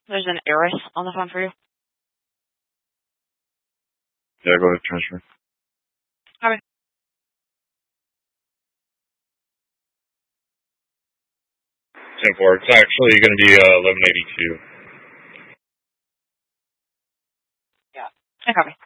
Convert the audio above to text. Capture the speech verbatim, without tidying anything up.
There's an Eris on the phone for you. Yeah, go ahead, transfer. Okay. ten four. It's actually going to be uh, eleven eighty-two. Yeah. I copy.